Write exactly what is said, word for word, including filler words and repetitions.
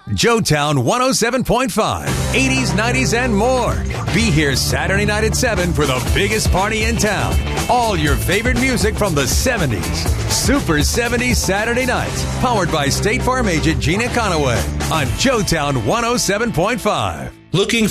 Joetown one oh seven point five, eighties, nineties, and more. Be here Saturday night at seven for the biggest party in town. All your favorite music from the seventies. Super seventies Saturday nights. Powered by State Farm agent Gina Conaway on Joetown one oh seven point five. Looking